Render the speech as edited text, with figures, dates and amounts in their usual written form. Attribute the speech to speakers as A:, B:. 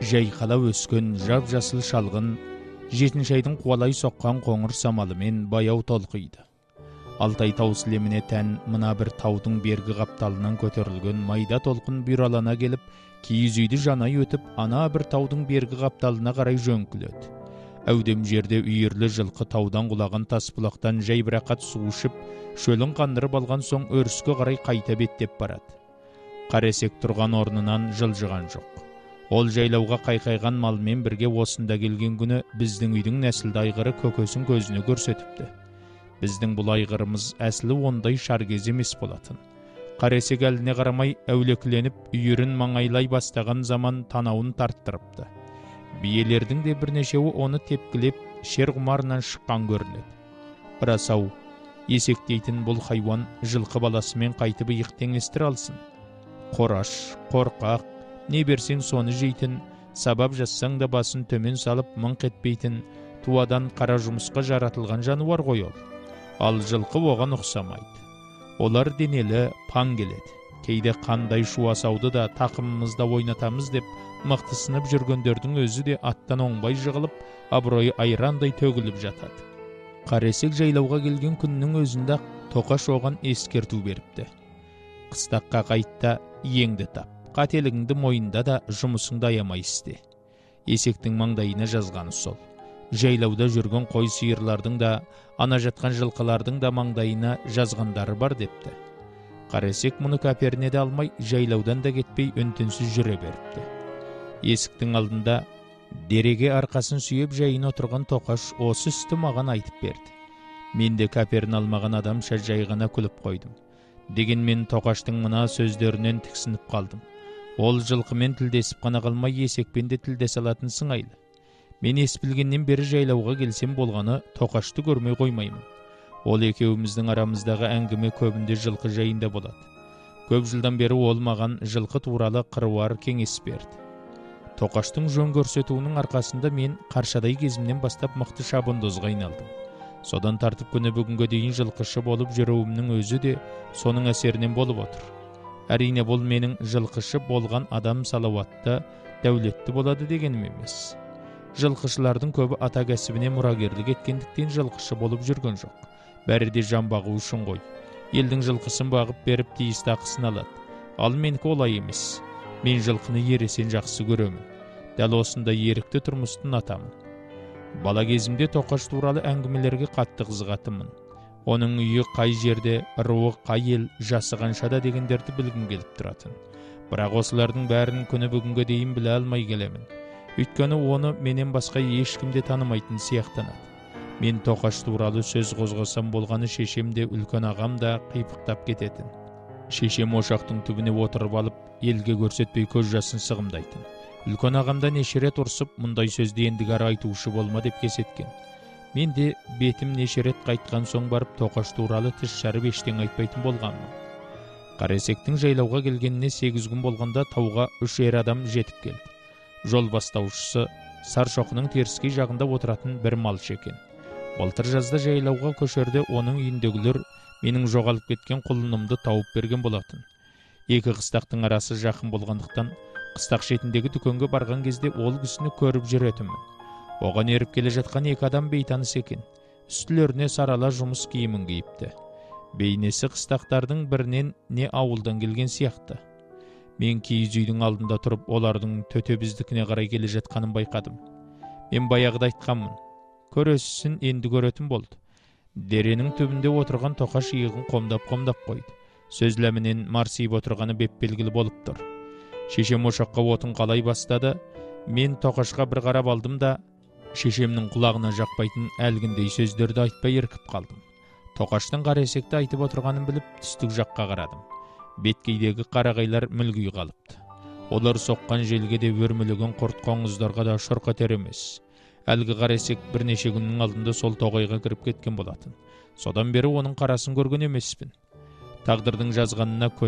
A: Жайқала өскен жап-жасыл шалғын, жетінші айдың қуалай соққан қоңыр самалымен баяу толқиды. Алтай тау сілеміне тән мына бір таудың бергі қапталынан көтерілген майда толқын бұралана келіп, киіз үйді жанай өтіп, ана бір таудың бергі қапталына қарай жөңкіледі. Әудем жерде үйірлі жылқы таудан құлаған тасбұлақтан жайбырақат су ішіп, шөлін қандырып алған соң өріске қарай қайта беттеп барады. Қаресек тұрған орнынан жылжыған жоқ. Ол жайлауға қайқайған малмен бірге осында келген күні біздің үйдің нәсілді айғыры көкесін көзіне көрсетіпті. Біздің бұл айғырымыз әсілі ондай шаргез емес болатын. Қаресек әліне қарамай әулекіленіп үйірін маңайлай бастаған заман танауын тарттырыпты. Биелердің де бірнешеуі оны тепкілеп шер құмарынан шыққан көрінеді. Бірасау, есектейтін бұл хайуан жылқы баласымен қайтып иық теңестір алсын. Қораш, қорқақ, не берсең соны жейтін, сабап жазсаң да басын төмен салып мыңқ етпейтін, туадан қара жұмысқа жаратылған жануар ғой ол. Ал жылқы оған ұқсамайды. Олар денелі, паң келеді. Кейде қандай шуасауды да тақымымызда ойнатамыз деп мықтысынып жүргендердің өзі де аттан оңбай жығылып, абыройы айрандай төгіліп жатады. Қаресек жайлауға келген күннің өзінде Тоқаш оған ескерту беріпті. Қыстаққа қайтта еңді тап. Қателігіңді мойында да жұмысыңды аямай істе. Есектің маңдайына жазғаны сол. Жайлауда жүрген қой сиырлардың да, ана жатқан жылқылардың да маңдайына жазғандары бар депті. Қаресек мұны кәперіне де алмай, жайлаудан да кетпей үнтінсіз жүре беріпті. Есіктің алдында дереге арқасын сүйеп жайын отырған Тоқаш осы істі маған айтып берді. Мен де кәперін алмаған адамша жай ғана күліп қойдым. Дегенмен Тоқаштың мына сөздерінен тіксініп қалдым. Ол жылқымен тілдесіп қана қалмай, есекпен де тілдесе алатын сыңайлы. Мен ес білгеннен бері жайлауға келсем болғаны Тоқашты көрмей қоймаймын. Ол екеуіміздің арамыздағы әңгіме көбінде жылқы жайында болады. Көп жылдан бері ол маған жылқы туралы қыруар кеңес берді. Тоқаштың жөн көрсетуінің арқасында мен қаршадай кезімнен бастап мықты шабандозға айналдым. Содан тартып күні бүгінге дейін жылқышы болып жүруімнің өзі де соның әсерінен болып отыр. Әрине бұл менің жылқышы болған адам салауатты, дәулетті болады дегенім емес. Жылқышылардың көбі ата кәсібіне мұрагерлік еткендіктен жылқышы болып жүрген жоқ. Бәрі де жан бағу үшін ғой. Елдің жылқысын бағып беріп тиісті ақысын алады. Ал менікі олай емес. Мен жылқыны ересен жақсы көремін. Дәл осында ерікті тұрмыстың атамын. Бала кезімде Тоқаш туралы әңгімелерге қатты қызығатынмын. Оның үйі қай жерде, руы қай ел, жасы қаншада дегендерді білгім келіп тұратын. Бірақ осылардың бәрін күні бүгінге дейін біле алмай келемін. Өйткені оны менен басқа ешкімде танымайтын сияқтанады. Мен Тоқаш туралы сөз қозғасам болғаны шешемде, үлкен ағам да қипықтап кететін. Шешем ошақтың түбіне отырып алып, елге көрсетпей көз жасын сығымдайтын. Үлкен ағамда неше рет ұрсып, мұндай сөзді ендігәрі айтушы болма деп кесеткен. Мен де бетім неше рет қайтқан соң барып Тоқаш туралы тіс жарып ештен айтпайтын болғанмын. Қаресектің жайлауға келгеніне 8 күн болғанда тауға 3 ер адам жетіп келді. Жол бастаушысы Саршоқының теріскей жағында отыратын бір малшы екен. Былтыр жазда жайлауға көшерде оның үйіндегілер менің жоғалып кеткен құлынымды тауып берген болатын. Екі қыстақтың арасы жақын болғандықтан, қыстақ шетіндегі дүкенге барған кезде ол кісіні көріп жүретінмін. Оған еріп келе жатқан екі адам бейтаныс екен. Үстілеріне сарала жұмыс киімін киіпті. Бейнесі қыстақтардың бірінен не ауылдан келген сияқты. Мен киіз үйдің алдында тұрып, олардың төтебіздікіне қарай келе жатқанын байқадым. Мен баяғыда айтқанмын. Көресісін енді көретін болды. Деренің түбінде отырған Тоқаш иығын қомдап қойды. Сөзләмінен марсиып отырғаны беп белгілі болып тұр. Шешем ошаққа отын қалай бастады. Мен Тоқашқа бір қарап алдым да, шешемнің құлағына жақпайтын әлгіндей сөздерді айтпай еркіп қалдым. Тоқаштың Қаресекті айтып отырғанын біліп, түстік жаққа қарадым. Беткейдегі қарағайлар мүлгий қалыпты. Олар соққан желге де өрмелеген құрт қоңыздарға да шұрқ етер емес. Әлгі Қаресек бірнеше күннің алдында сол тоғайға кіріп кеткен болатын. Содан бері оның қарасын көрген емеспін. Тағдырдың жазғанына